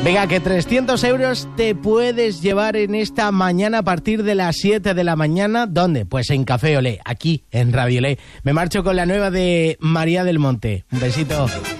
Venga, que 300 euros te puedes llevar en esta mañana a partir de las 7 de la mañana. ¿Dónde? Pues en Café Olé, aquí en Radio Olé. Me marcho con la nueva de María del Monte. Un besito.